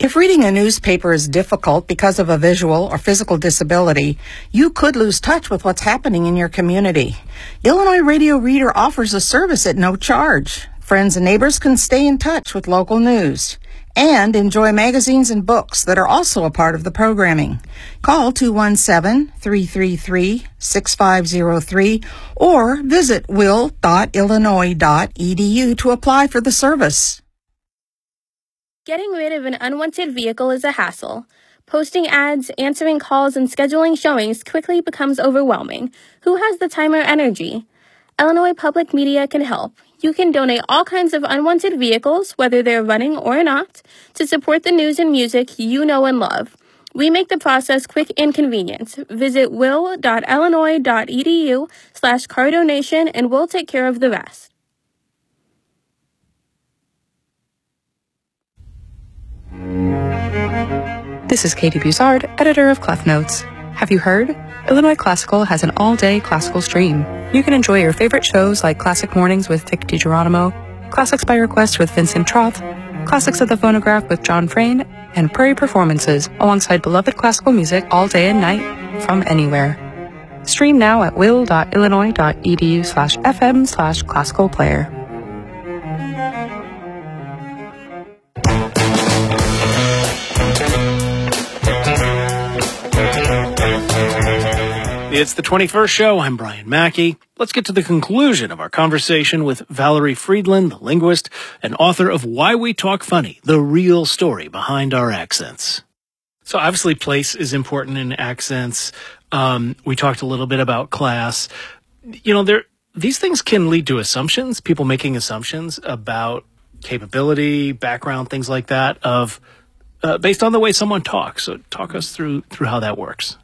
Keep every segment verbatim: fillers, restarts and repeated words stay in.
If reading a newspaper is difficult because of a visual or physical disability, you could lose touch with what's happening in your community. Illinois Radio Reader offers a service at no charge. Friends and neighbors can stay in touch with local news and enjoy magazines and books that are also a part of the programming. Call two one seven, three three three, six five zero three or visit will dot illinois dot e d u to apply for the service. Getting rid of an unwanted vehicle is a hassle. Posting ads, answering calls, and scheduling showings quickly becomes overwhelming. Who has the time or energy? Illinois Public Media can help. You can donate all kinds of unwanted vehicles, whether they're running or not, to support the news and music you know and love. We make the process quick and convenient. Visit will dot illinois dot e d u slash car donation and we'll take care of the rest. This is Katie Buzard, editor of Clef Notes. Have you heard? Illinois Classical has an all-day classical stream. You can enjoy your favorite shows like Classic Mornings with Vic DiGeronimo, Classics by Request with Vincent Troth, Classics at the Phonograph with John Frayne, and Prairie Performances alongside beloved classical music all day and night from anywhere. Stream now at will dot illinois dot e d u slash f m slash classical player. It's the twenty-first show. I'm Brian Mackey. Let's get to the conclusion of our conversation with Valerie Friedland, the linguist and author of Why We Talk Funny, the real story behind our accents. So obviously place is important in accents. Um, we talked a little bit about class. You know, there these things can lead to assumptions, people making assumptions about capability, background, things like that, of uh, based on the way someone talks. So talk us through through how that works.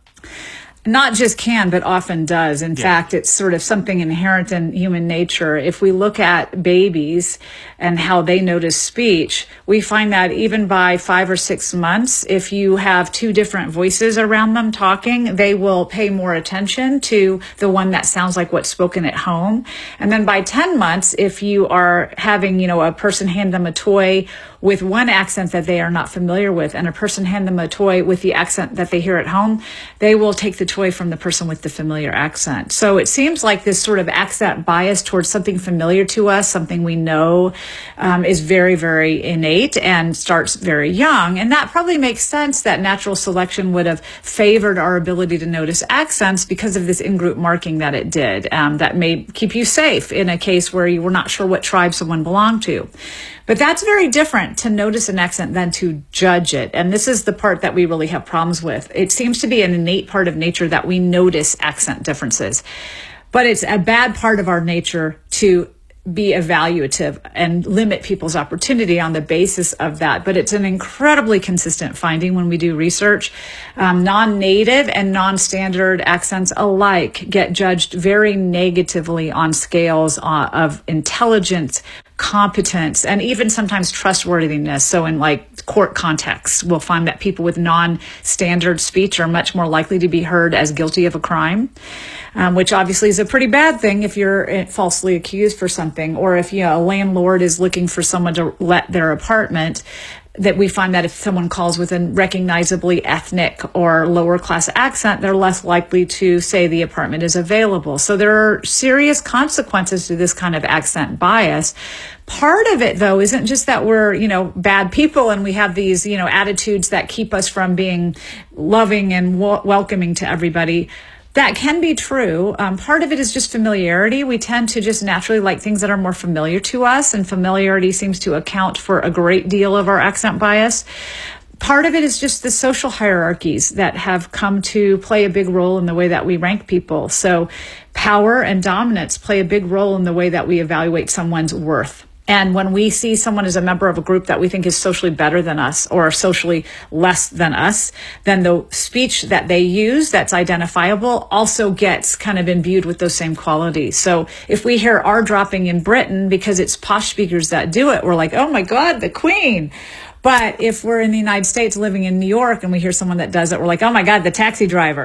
Not just can, but often does. In Yeah. fact, it's sort of something inherent in human nature. If we look at babies and how they notice speech, we find that even by five or six months, if you have two different voices around them talking, they will pay more attention to the one that sounds like what's spoken at home. And then by ten months, if you are having, you know, a person hand them a toy with one accent that they are not familiar with and a person hand them a toy with the accent that they hear at home, they will take the toy from the person with the familiar accent. So it seems like this sort of accent bias towards something familiar to us, something we know, um, is very, very innate and starts very young. And that probably makes sense that natural selection would have favored our ability to notice accents because of this in-group marking that it did. Um, that may keep you safe in a case where you were not sure what tribe someone belonged to. But that's very different to notice an accent than to judge it. And this is the part that we really have problems with. It seems to be an innate part of nature that we notice accent differences. But it's a bad part of our nature to be evaluative and limit people's opportunity on the basis of that. But it's an incredibly consistent finding when we do research. Um, non-native and non-standard accents alike get judged very negatively on scales uh, of intelligence, competence, and even sometimes trustworthiness. So in like court contexts, we'll find that people with non-standard speech are much more likely to be heard as guilty of a crime, um, which obviously is a pretty bad thing if you're falsely accused for something, or if, you know, a landlord is looking for someone to let their apartment, that we find that if someone calls with a recognizably ethnic or lower class accent, they're less likely to say the apartment is available. So there are serious consequences to this kind of accent bias. Part of it, though, isn't just that we're, you know, bad people and we have these, you know, attitudes that keep us from being loving and w- welcoming to everybody. That can be true. Um, part of it is just familiarity. We tend to just naturally like things that are more familiar to us, and familiarity seems to account for a great deal of our accent bias. Part of it is just the social hierarchies that have come to play a big role in the way that we rank people. So power and dominance play a big role in the way that we evaluate someone's worth. And when we see someone as a member of a group that we think is socially better than us or socially less than us, then the speech that they use that's identifiable also gets kind of imbued with those same qualities. So if we hear R dropping in Britain because it's posh speakers that do it, we're like, oh my God, the Queen. But if we're in the United States living in New York and we hear someone that does it, we're like, oh my God, the taxi driver.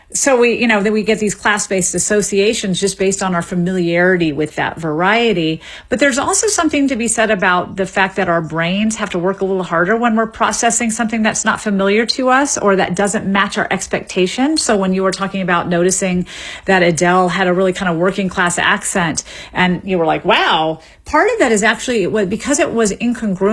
So we, you know, then we get these class-based associations just based on our familiarity with that variety. But there's also something to be said about the fact that our brains have to work a little harder when we're processing something that's not familiar to us or that doesn't match our expectations. So when you were talking about noticing that Adele had a really kind of working class accent and you were like, wow, part of that is actually because it was incongruent